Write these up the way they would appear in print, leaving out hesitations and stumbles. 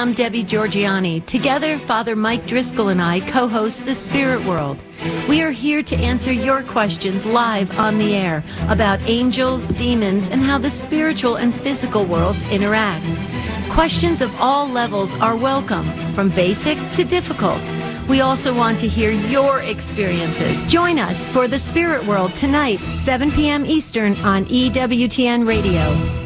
I'm Debbie Georgiani. Together, Father Mike Driscoll and I co-host The Spirit World. We are here to answer your questions live on the air about angels, demons, and how the spiritual and physical worlds interact. Questions of all levels are welcome, from basic to difficult. We also want to hear your experiences. Join us for The Spirit World tonight, 7 p.m. Eastern on EWTN Radio.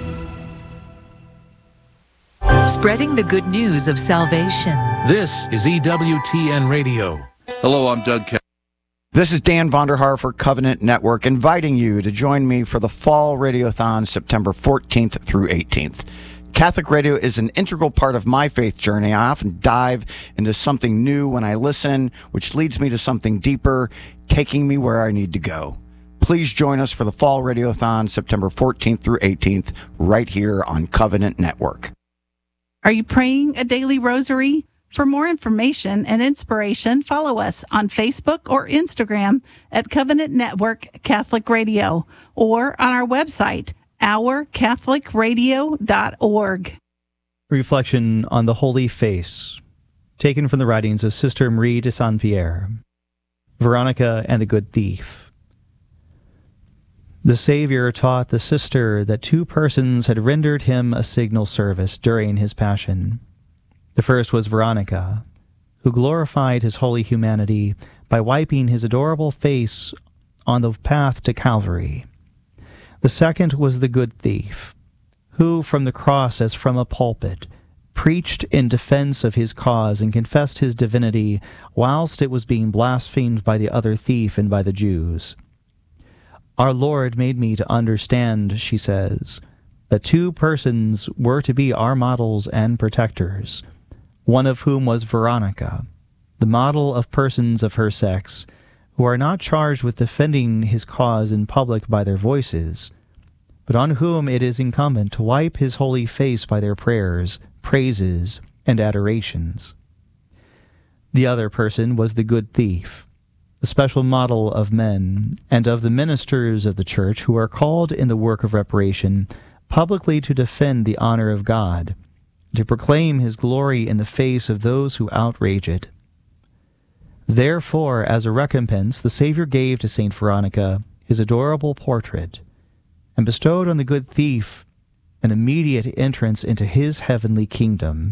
Spreading the good news of salvation. This is EWTN Radio. Hello, I'm Doug Kelly. This is Dan Vonderhaar for Covenant Network, inviting you to join me for the Fall Radiothon September 14th through 18th. Catholic radio is an integral part of my faith journey. I often dive into something new when I listen, which leads me to something deeper, taking me where I need to go. Please join us for the Fall Radiothon September 14th through 18th, right here on Covenant Network. Are you praying a daily rosary? For more information and inspiration, follow us on Facebook or Instagram at Covenant Network Catholic Radio or on our website, ourcatholicradio.org. Reflection on the Holy Face, taken from the writings of Sister Marie de Saint-Pierre. Veronica and the Good Thief. The Savior taught the sister that two persons had rendered him a signal service during his passion. The first was Veronica, who glorified his holy humanity by wiping his adorable face on the path to Calvary. The second was the Good Thief, who, from the cross as from a pulpit, preached in defense of his cause and confessed his divinity whilst it was being blasphemed by the other thief and by the Jews. Our Lord made me to understand, she says, that two persons were to be our models and protectors, one of whom was Veronica, the model of persons of her sex, who are not charged with defending his cause in public by their voices, but on whom it is incumbent to wipe his holy face by their prayers, praises, and adorations. The other person was the Good Thief, the special model of men and of the ministers of the Church who are called in the work of reparation publicly to defend the honor of God, to proclaim his glory in the face of those who outrage it. Therefore, as a recompense, the Savior gave to Saint Veronica his adorable portrait, and bestowed on the Good Thief an immediate entrance into his heavenly kingdom.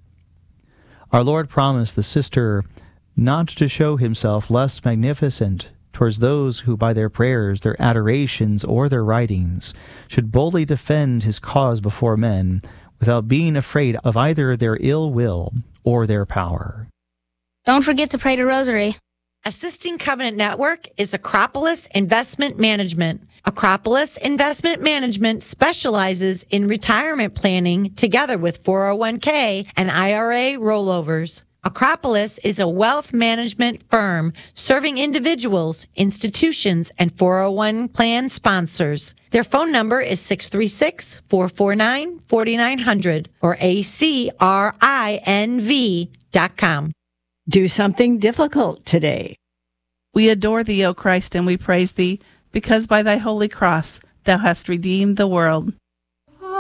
Our Lord promised the sister not to show himself less magnificent towards those who by their prayers, their adorations, or their writings should boldly defend his cause before men without being afraid of either their ill will or their power. Don't forget to pray the rosary. Assisting Covenant Network is Acropolis Investment Management. Acropolis Investment Management specializes in retirement planning together with 401k and IRA rollovers. Acropolis is a wealth management firm serving individuals, institutions, and 401 plan sponsors. Their phone number is 636-449-4900 or acrinv.com. Do something difficult today. We adore thee, O Christ, and we praise thee, because by thy holy cross thou hast redeemed the world.